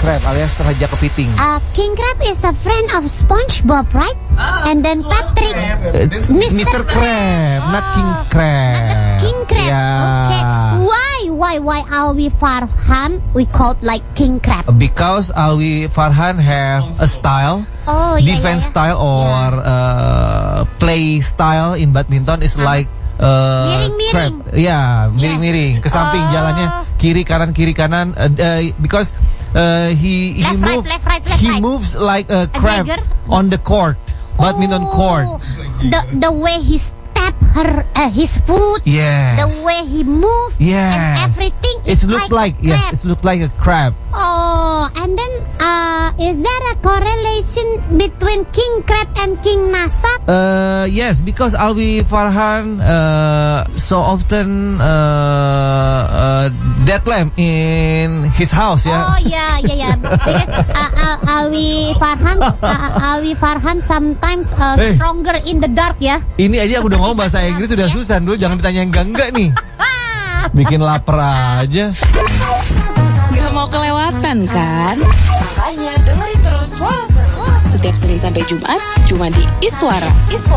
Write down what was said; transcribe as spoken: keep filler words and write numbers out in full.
crab alias raja kepiting. Uh, king crab is a friend of SpongeBob, right? Ah, And then Patrick, Uh, Mister Mister Crab, not King Crab. King crab. Yeah. Okay. Why? Why? Why Alwi Farhan we called like king crab? Because Alwi Farhan have a style, Oh, yeah, defense yeah, yeah. style or uh, play style in badminton is like uh, Miring-miring. crab. Yeah, miring-miring. Ke samping Oh. jalannya kiri kanan kiri kanan. Uh, uh, because uh, he he Left, right, move left, right, left, he right. moves like a crab Jagger? on the court, badminton Oh, court. The the way he step her uh, his foot, Yes. the way he move, Yes. and everything It is looks like, like, a yes, crab. it looks like a crab. Oh, and then uh, is there a correlation between king crab and king nasab? Uh, yes, because Alwi Farhan uh, so often uh, uh, dead lamb in his house, yeah. Oh yeah, yeah, yeah. Because uh, uh, Alwi Farhan, uh, Alwi Farhan sometimes uh, Hey. stronger in the dark, ya. Ini aja aku udah ngomong bahasa Inggris sudah susah dulu, jangan ditanya enggak enggak nih. Bikin lapar aja. Gak mau kelewatan kan? Makanya dengerin terus Suara Seru setiap Senin sampai Jumat cuma di Iswara. Iswara.